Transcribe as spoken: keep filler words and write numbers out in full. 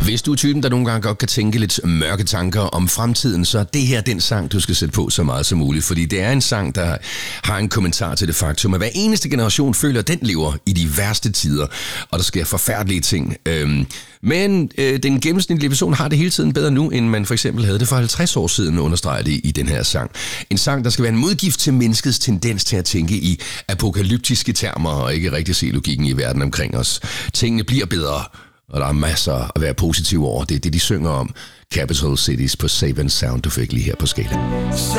Hvis du er typen, der nogle gange godt kan tænke lidt mørke tanker om fremtiden, så er det her den sang, du skal sætte på så meget som muligt. Fordi det er en sang, der har en kommentar til det faktum, at hver eneste generation føler, at den lever i de værste tider, og der sker forfærdelige ting. Øhm, men øh, den gennemsnitlige person har det hele tiden bedre nu, end man for eksempel havde det for halvtreds år siden, understreger det i den her sang. En sang, der skal være en modgift til menneskets tendens til at tænke i apokalyptiske termer, og ikke rigtig se logikken i verden omkring os. Tingene bliver bedre, og der er masser at være positiv over. Det er det, de synger om. Capital Cities på Save and Sound, du fik lige her på skala.